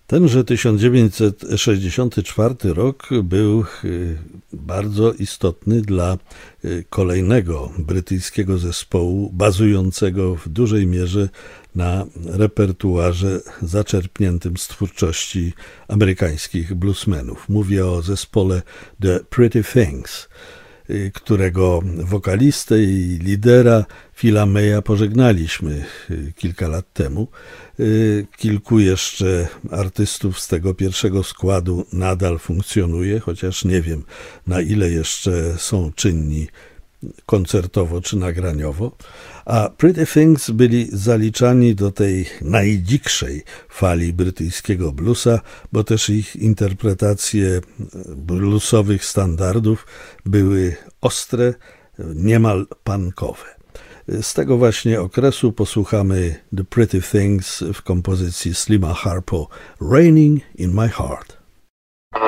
Tenże 1964 rok był bardzo istotny dla kolejnego brytyjskiego zespołu bazującego w dużej mierze na repertuarze zaczerpniętym z twórczości amerykańskich bluesmenów. Mówię o zespole The Pretty Things, którego wokalistę i lidera Phila Maya pożegnaliśmy kilka lat temu. Kilku jeszcze artystów z tego pierwszego składu nadal funkcjonuje, chociaż nie wiem, na ile jeszcze są czynni koncertowo czy nagraniowo, a Pretty Things byli zaliczani do tej najdzikszej fali brytyjskiego bluesa, bo też ich interpretacje bluesowych standardów były ostre, niemal punkowe. Z tego właśnie okresu posłuchamy The Pretty Things w kompozycji Slima Harpo Raining in My Heart.